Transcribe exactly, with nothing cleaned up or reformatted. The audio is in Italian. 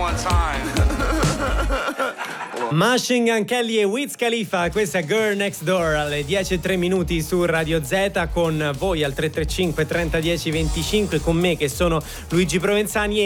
one time. Machine Gun Kelly e Wiz Khalifa, questa è Girl Next Door alle dieci e tre minuti su Radio Z, con voi al tre tre cinque trenta dieci venticinque, con me che sono Luigi Provenzani.